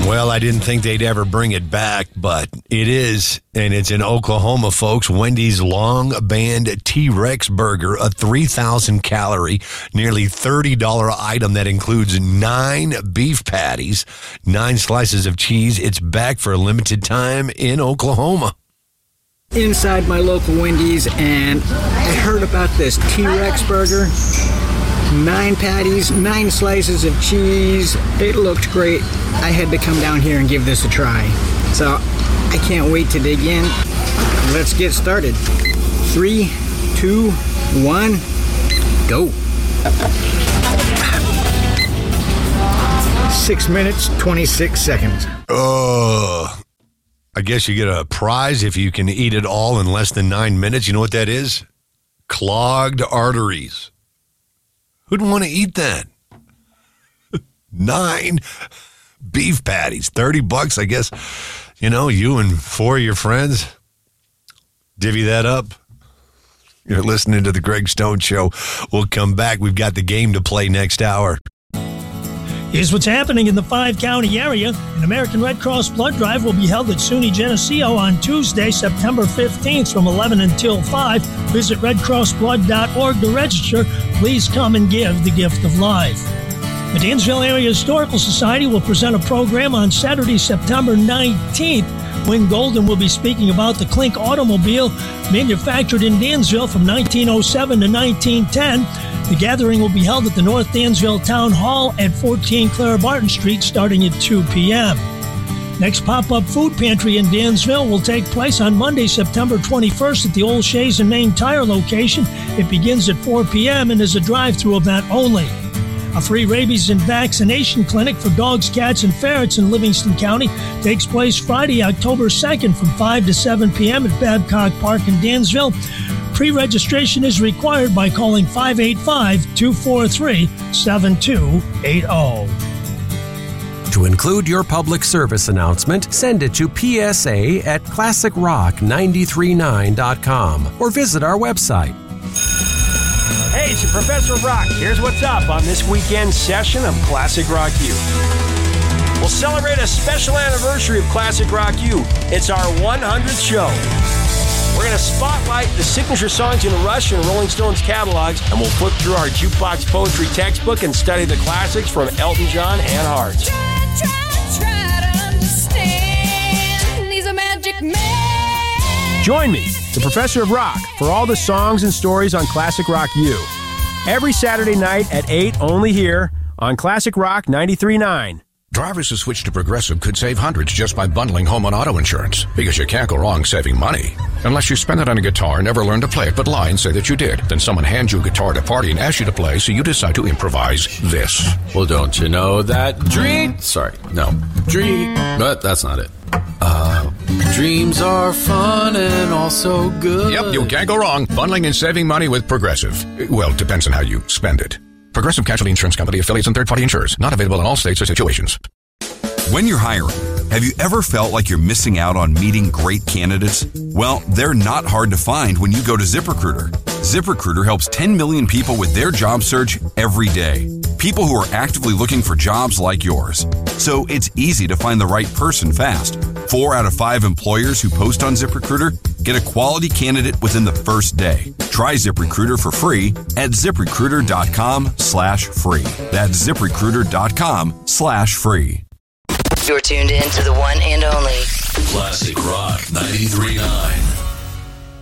Well, I didn't think they'd ever bring it back, but it is, and it's in Oklahoma, folks. Wendy's Long Band T-Rex Burger, a 3,000-calorie, nearly $30 item that includes 9 beef patties, 9 slices of cheese. It's back for a limited time in Oklahoma. Inside my local Wendy's, and I heard about this T-Rex burger. 9 patties, 9 slices of cheese. It looked great. I had to come down here and give this a try. So I can't wait to dig in. Let's get started. 3, 2, 1, go. 6 minutes, 26 seconds. I guess you get a prize if you can eat it all in less than 9 minutes. You know what that is? Clogged arteries. Who'd want to eat that? 9 beef patties, $30, I guess. You know, you and 4 of your friends, divvy that up. You're listening to the Greg Stone Show. We'll come back. We've got the game to play next hour. Here's what's happening in the 5-county area. An American Red Cross blood drive will be held at SUNY Geneseo on Tuesday, September 15th from 11 until 5. Visit redcrossblood.org to register. Please come and give the gift of life. The Dansville Area Historical Society will present a program on Saturday, September 19th. Wayne Golden will be speaking about the Klink automobile manufactured in Dansville from 1907 to 1910. The gathering will be held at the North Dansville Town Hall at 14 Clara Barton Street starting at 2 p.m. Next pop-up food pantry in Dansville will take place on Monday, September 21st at the Old Shays and Main Tire location. It begins at 4 p.m. and is a drive-through event only. A free rabies and vaccination clinic for dogs, cats, and ferrets in Livingston County takes place Friday, October 2nd from 5 to 7 p.m. at Babcock Park in Dansville. Pre-registration is required by calling 585-243-7280. To include your public service announcement, send it to psa@classicrock939.com or visit our website. Hey, it's your Professor of Rock. Here's what's up on this weekend session of Classic Rock U. We'll celebrate a special anniversary of Classic Rock U. It's our 100th show. We're going to spotlight the signature songs in Rush and Rolling Stones catalogs, and we'll flip through our jukebox poetry textbook and study the classics from Elton John and Hart. Try to understand. He's a magic man. Join me, the Professor of Rock, for all the songs and stories on Classic Rock U. Every Saturday night at 8, only here on Classic Rock 93.9. Drivers who switch to Progressive could save hundreds just by bundling home and auto insurance, because you can't go wrong saving money. Unless you spend it on a guitar, never learn to play it, but lie and say that you did. Then someone hands you a guitar at a party and asks you to play, so you decide to improvise this. Well, don't you know that dream... But that's not it. Dreams are fun and also good. Yep, you can't go wrong bundling and saving money with Progressive. Well, it depends on how you spend it. Progressive Casualty Insurance Company, affiliates, and third-party insurers. Not available in all states or situations. When you're hiring, have you ever felt like you're missing out on meeting great candidates? Well, they're not hard to find when you go to ZipRecruiter. ZipRecruiter helps 10 million people with their job search every day. People who are actively looking for jobs like yours. So it's easy to find the right person fast. 4 out of 5 employers who post on ZipRecruiter get a quality candidate within the first day. Try ZipRecruiter for free at ZipRecruiter.com/free. That's ZipRecruiter.com/free. You're tuned in to the one and only Classic Rock 93.9.